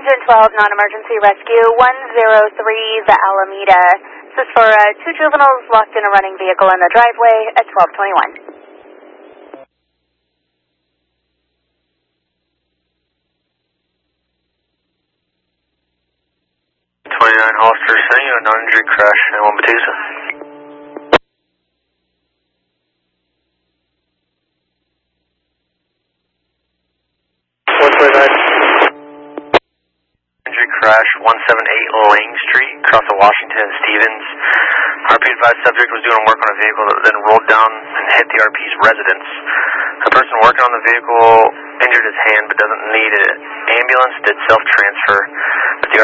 112 non-emergency rescue, 103 the Alameda. This is for two juveniles locked in a running vehicle in the driveway at 1221. 29 Hollister, sending you a non-injury crash in Wauwatosa. Injury crash, 178 Lang Street, across the Washington and Stevens. RP advised subject was doing work on a vehicle that then rolled down and hit the RP's residence. The person working on the vehicle injured his hand but doesn't need an ambulance, did self-transfer. But the